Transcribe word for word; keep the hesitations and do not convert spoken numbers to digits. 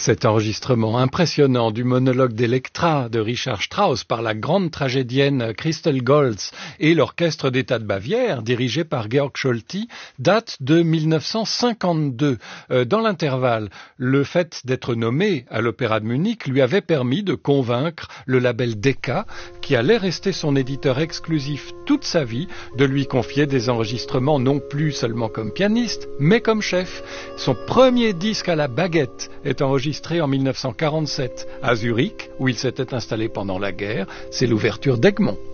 Cet enregistrement impressionnant du monologue d'Electra de Richard Strauss par la grande tragédienne Christel Goltz et l'orchestre d'État de Bavière dirigé par Georg Scholti date de mille neuf cent cinquante-deux. Euh, dans l'intervalle, le fait d'être nommé à l'Opéra de Munich lui avait permis de convaincre le label Decca, qui allait rester son éditeur exclusif toute sa vie, de lui confier des enregistrements non plus seulement comme pianiste, mais comme chef. Son premier disque à la baguette est enregistré en mille neuf cent quarante-sept à Zurich, où il s'était installé pendant la guerre. C'est l'ouverture d'Egmont.